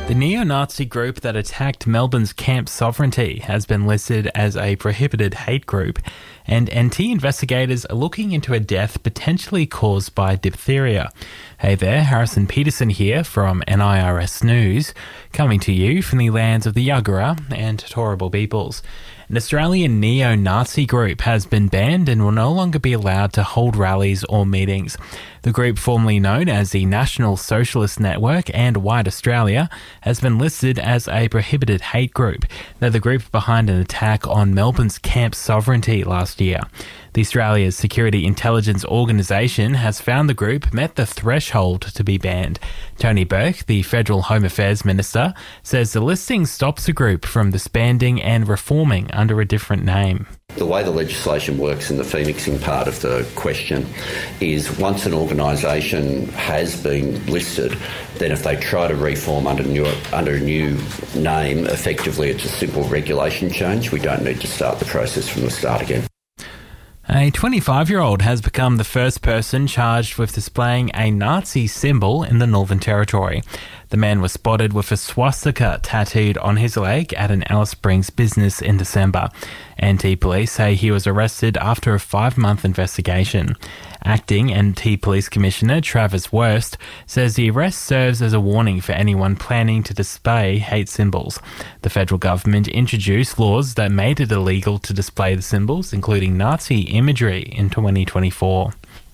The neo-Nazi group that attacked Melbourne's Camp Sovereignty has been listed as a prohibited hate group, and NT investigators are looking into a death potentially caused by diphtheria. Hey there, Harrison Peterson here from NIRS News, coming to you from the lands of the Yagara and Turrbal peoples. An Australian neo-Nazi group has been banned and will no longer be allowed to hold rallies or meetings. The group, formerly known as the National Socialist Network and White Australia, has been listed as a prohibited hate group. They're the group behind an attack on Melbourne's Camp Sovereignty last year. The Australia's Security Intelligence Organisation has found the group met the threshold to be banned. Tony Burke, the Federal Home Affairs Minister, says the listing stops the group from disbanding and reforming under a different name. The way the legislation works in the phoenixing part of the question is once an organisation has been listed, then if they try to reform under a new name, effectively it's a simple regulation change. We don't need to start the process from the start again. A 25-year-old has become the first person charged with displaying a Nazi symbol in the Northern Territory. The man was spotted with a swastika tattooed on his leg at an Alice Springs business in December. NT police say he was arrested after a 5-month investigation. Acting NT Police Commissioner Travis Wurst says the arrest serves as a warning for anyone planning to display hate symbols. The federal government introduced laws that made it illegal to display the symbols, including Nazi imagery, in 2024.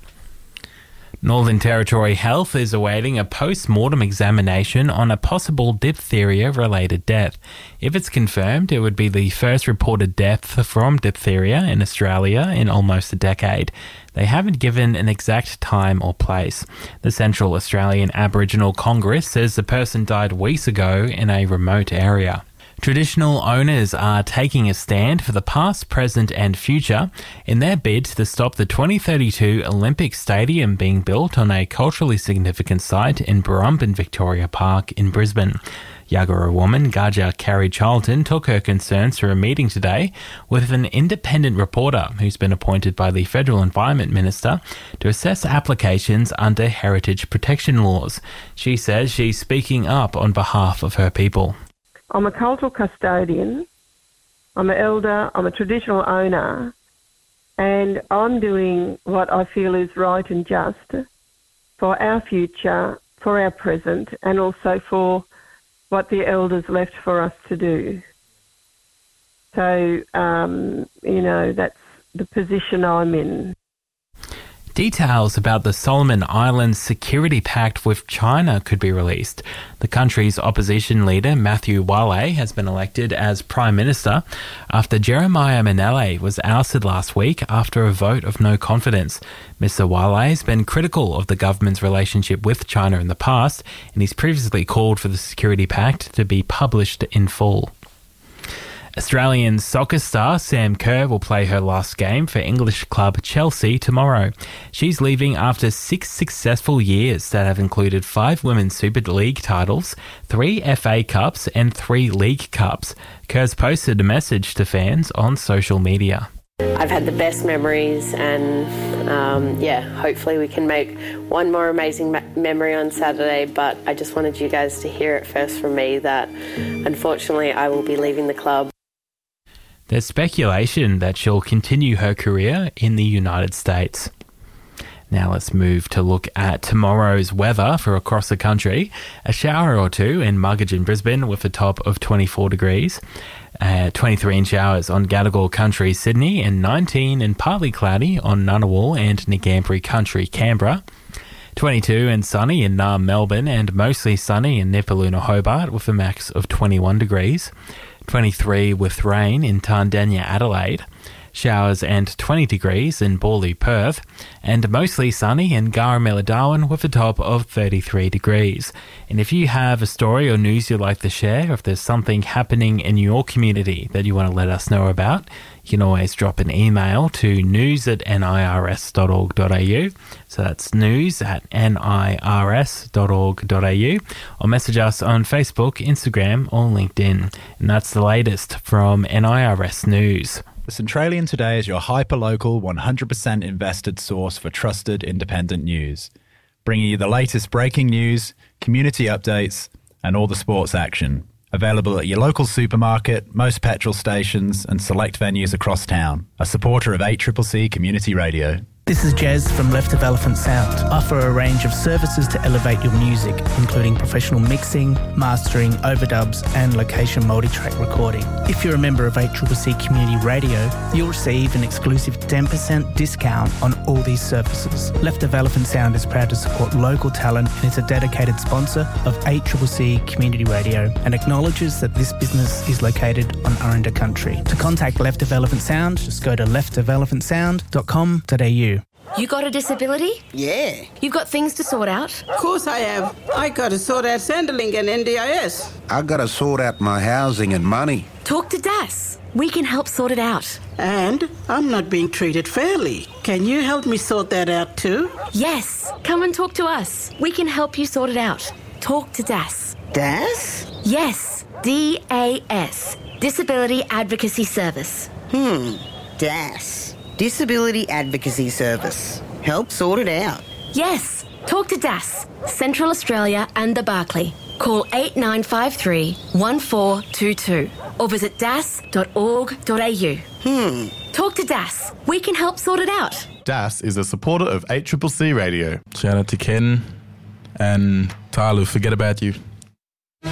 Northern Territory Health is awaiting a post-mortem examination on a possible diphtheria-related death. If it's confirmed, it would be the first reported death from diphtheria in Australia in almost a decade. They haven't given an exact time or place. The Central Australian Aboriginal Congress says the person died weeks ago in a remote area. Traditional owners are taking a stand for the past, present and future in their bid to stop the 2032 Olympic Stadium being built on a culturally significant site in Burrumbin Victoria Park in Brisbane. Yagara woman Gaja Carey Charlton took her concerns to a meeting today with an independent reporter who's been appointed by the Federal Environment Minister to assess applications under heritage protection laws. She says she's speaking up on behalf of her people. I'm a cultural custodian, I'm an elder, I'm a traditional owner, and I'm doing what I feel is right and just for our future, for our present, and also for what the elders left for us to do. So, that's the position I'm in. Details about the Solomon Islands security pact with China could be released. The country's opposition leader, Matthew Wale, has been elected as Prime Minister after Jeremiah Manele was ousted last week after a vote of no confidence. Mr. Wale has been critical of the government's relationship with China in the past, and he's previously called for the security pact to be published in full. Australian soccer star Sam Kerr will play her last game for English club Chelsea tomorrow. She's leaving after 6 successful years that have included 5 Women's Super League titles, 3 FA Cups and 3 League Cups. Kerr's posted a message to fans on social media. I've had the best memories and hopefully we can make one more amazing memory on Saturday, but I just wanted you guys to hear it first from me that unfortunately I will be leaving the club. There's speculation that she'll continue her career in the United States. Now let's move to look at tomorrow's weather for across the country. A shower or two in Muggage and Brisbane with a top of 24 degrees. 23 in showers on Gadigal Country, Sydney, and 19 and partly cloudy on Ngunnawal and Ngambri Country, Canberra. 22 and sunny in Naarm, Melbourne, and mostly sunny in Nipaluna, Hobart, with a max of 21 degrees. 23 with rain in Tandanya, Adelaide. Showers and 20 degrees in Borloo, Perth, and mostly sunny in Garamilla, Darwin with a top of 33 degrees. And if you have a story or news you'd like to share, if there's something happening in your community that you want to let us know about, you can always drop an email to news@nirs.org.au. So that's news@nirs.org.au, or message us on Facebook, Instagram, or LinkedIn. And that's the latest from NIRS News. The Centralian Today is your hyper-local, 100% invested source for trusted independent news, bringing you the latest breaking news, community updates, and all the sports action. Available at your local supermarket, most petrol stations, and select venues across town. A supporter of 8CCC Community Radio. This is Jez from Left of Elephant Sound. Offer a range of services to elevate your music, including professional mixing, mastering, overdubs, and location multi-track recording. If you're a member of 8CCC Community Radio, you'll receive an exclusive 10% discount on all these services. Left of Elephant Sound is proud to support local talent and is a dedicated sponsor of 8CCC Community Radio and acknowledges that this business is located on Aranda country. To contact Left of Elephant Sound, just go to leftofelephantsound.com.au. You got a disability? Yeah. You've got things to sort out? Of course I have. I got to sort out Centrelink and NDIS. I got to sort out my housing and money. Talk to DAS. We can help sort it out. And I'm not being treated fairly. Can you help me sort that out too? Yes. Come and talk to us. We can help you sort it out. Talk to DAS. DAS? Yes. DAS. Disability Advocacy Service. DAS. Disability Advocacy Service. Help sort it out. Yes. Talk to DAS, Central Australia and the Barclay. Call 8953 1422 or visit das.org.au. Talk to DAS. We can help sort it out. DAS is a supporter of 8CCC Radio. Shout out to Ken and Tyler. Forget about you.